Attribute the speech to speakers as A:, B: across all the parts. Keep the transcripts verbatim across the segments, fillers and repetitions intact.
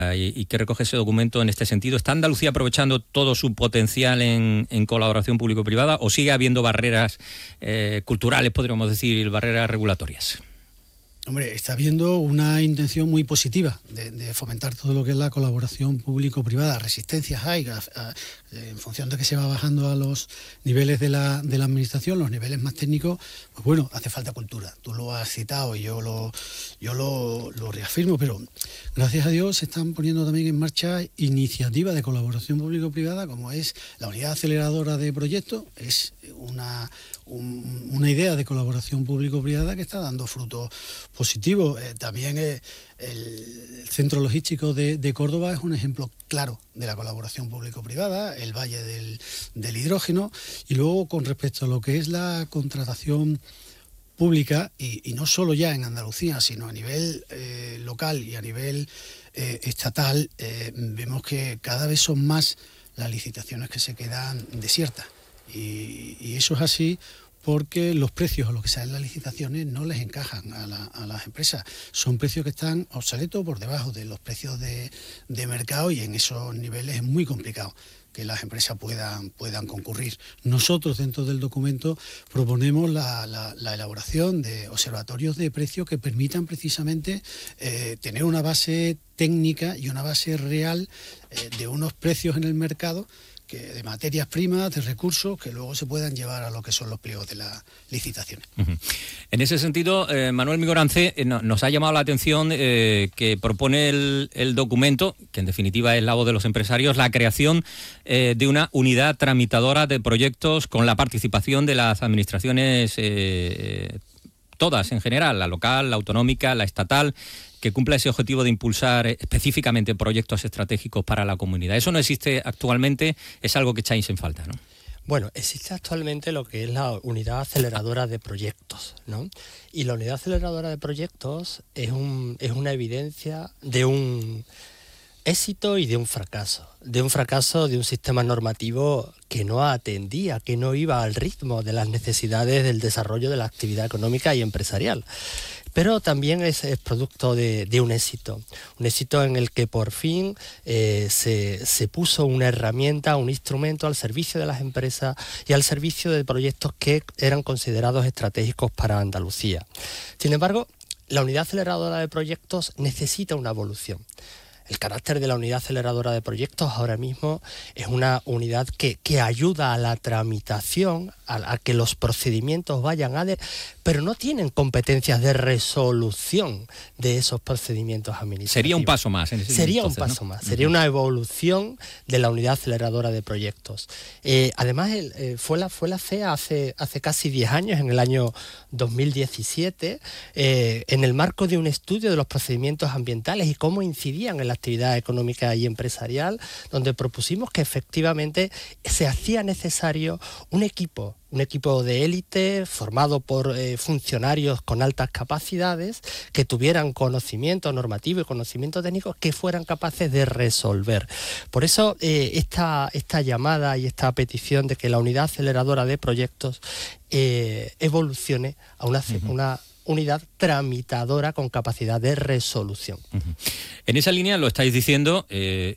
A: y, y que recoge ese documento en este sentido. ¿Está Andalucía aprovechando todo su potencial en, en colaboración público-privada o sigue habiendo barreras eh, culturales, podríamos decir, barreras regulatorias?
B: Hombre, está habiendo una intención muy positiva de, de fomentar todo lo que es la colaboración público-privada. Resistencias hay, a, a, en función de que se va bajando a los niveles de la, de la administración, los niveles más técnicos, pues bueno, hace falta cultura. Tú lo has citado y yo lo, yo lo, lo reafirmo, pero gracias a Dios se están poniendo también en marcha iniciativas de colaboración público-privada, como es la unidad aceleradora de proyectos, es una... Un, una idea de colaboración público-privada que está dando frutos positivos. Eh, también eh, el Centro Logístico de, de Córdoba es un ejemplo claro de la colaboración público-privada, el Valle del, del Hidrógeno, y luego con respecto a lo que es la contratación pública, y, y no solo ya en Andalucía, sino a nivel eh, local y a nivel eh, estatal, eh, vemos que cada vez son más las licitaciones que se quedan desiertas. Y, y eso es así porque los precios a los que salen las licitaciones no les encajan a, la, a las empresas. Son precios que están obsoletos, por debajo de los precios de, de mercado, y en esos niveles es muy complicado que las empresas puedan, puedan concurrir. Nosotros dentro del documento proponemos la, la, la elaboración de observatorios de precios que permitan precisamente eh, tener una base técnica y una base real eh, de unos precios en el mercado, que de materias primas, de recursos, que luego se puedan llevar a lo que son los pliegos de las licitaciones.
A: Uh-huh. En ese sentido, eh, Manuel Migorance, eh, no, nos ha llamado la atención eh, que propone el, el documento, que en definitiva es la voz de los empresarios, la creación eh, de una unidad tramitadora de proyectos con la participación de las administraciones eh, todas en general, la local, la autonómica, la estatal, que cumpla ese objetivo de impulsar específicamente proyectos estratégicos para la comunidad. Eso no existe actualmente, es algo que echáis en falta, ¿no?
C: Bueno, existe actualmente lo que es la unidad aceleradora de proyectos, ¿no? Y la unidad aceleradora de proyectos es, un, es una evidencia de un éxito y de un fracaso. De un fracaso de un sistema normativo que no atendía, que no iba al ritmo de las necesidades del desarrollo de la actividad económica y empresarial. Pero también es, es producto de, de un éxito, un éxito en el que por fin eh, se, se puso una herramienta, un instrumento al servicio de las empresas y al servicio de proyectos que eran considerados estratégicos para Andalucía. Sin embargo, la unidad aceleradora de proyectos necesita una evolución. El carácter de la unidad aceleradora de proyectos ahora mismo es una unidad que, que ayuda a la tramitación, a, a que los procedimientos vayan a... De, pero no tienen competencias de resolución de esos procedimientos administrativos.
A: Sería un paso más. En ese
C: sería
A: entonces,
C: un paso
A: ¿no?
C: más, sería una evolución de la unidad aceleradora de proyectos. Eh, además, el, eh, fue, la, fue la C E A hace, hace casi diez años, en el año dos mil diecisiete, eh, en el marco de un estudio de los procedimientos ambientales y cómo incidían en la actividad económica y empresarial, donde propusimos que efectivamente se hacía necesario un equipo, un equipo de élite formado por eh, funcionarios con altas capacidades que tuvieran conocimiento normativo y conocimiento técnico que fueran capaces de resolver. Por eso eh, esta, esta llamada y esta petición de que la unidad aceleradora de proyectos eh, evolucione a una, uh-huh. una unidad tramitadora con capacidad de resolución.
A: Uh-huh. En esa línea lo estáis diciendo eh,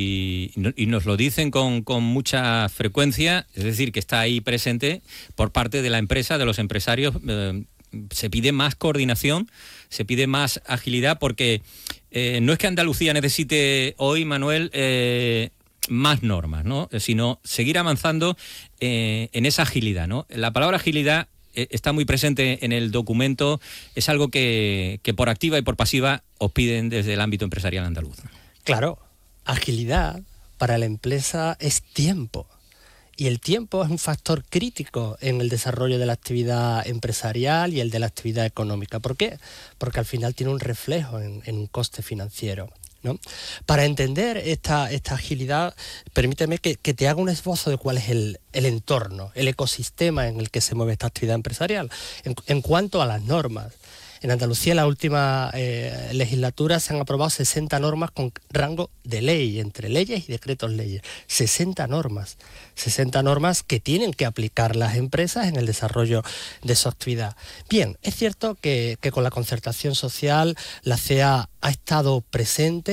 A: y, y nos lo dicen con, con mucha frecuencia, es decir, que está ahí presente por parte de la empresa, de los empresarios. Eh, se pide más coordinación, se pide más agilidad, porque eh, no es que Andalucía necesite hoy, Manuel, eh, más normas, ¿no? Sino seguir avanzando eh, en esa agilidad, ¿no? La palabra agilidad está muy presente en el documento, es algo que, que por activa y por pasiva os piden desde el ámbito empresarial andaluz.
C: Claro, agilidad para la empresa es tiempo. Y el tiempo es un factor crítico en el desarrollo de la actividad empresarial y el de la actividad económica. ¿Por qué? Porque al final tiene un reflejo en, en un coste financiero, ¿no? Para entender esta, esta agilidad, permíteme que, que te haga un esbozo de cuál es el, el entorno, el ecosistema en el que se mueve esta actividad empresarial. En, en cuanto a las normas, en Andalucía en la última eh, legislatura se han aprobado sesenta normas con rango de ley, entre leyes y decretos leyes. sesenta normas. sesenta normas que tienen que aplicar las empresas en el desarrollo de su actividad. Bien, es cierto que, que con la concertación social la C E A ha estado presente